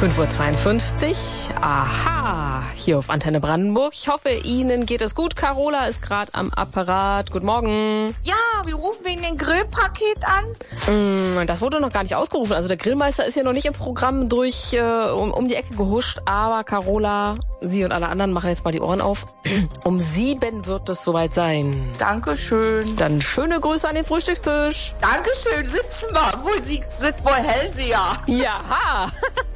5:52 Uhr. Aha, hier auf Antenne Brandenburg. Ich hoffe, Ihnen geht es gut. Carola ist gerade am Apparat. Guten Morgen. Ja, wir rufen wegen dem Grillpaket an. Das wurde noch gar nicht ausgerufen. Also der Grillmeister ist ja noch nicht im Programm um die Ecke gehuscht. Aber Carola, Sie und alle anderen machen jetzt mal die Ohren auf. Um 7 wird es soweit sein. Dankeschön. Dann schöne Grüße an den Frühstückstisch. Dankeschön, sitzen wir. Wohl hell sie ja. Jaha.